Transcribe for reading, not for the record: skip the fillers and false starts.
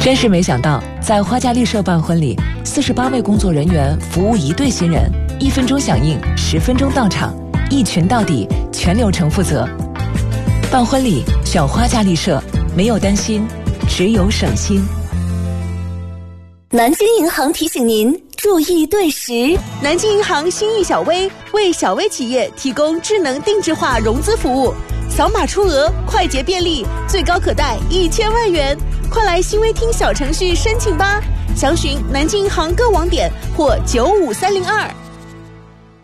真是没想到，在花家丽舍办婚礼，48位工作人员服务1对新人，1分钟响应，10分钟到场，一群到底，全流程负责。办婚礼选花家丽舍，没有担心，只有省心。 南京银行提醒您注意对时。 南京银行心意小微为小微企业提供智能定制化融资服务，扫码出额，快捷便利，最高可贷1000万元。快来新微听小程序申请吧！详询南京银行各网点或95302。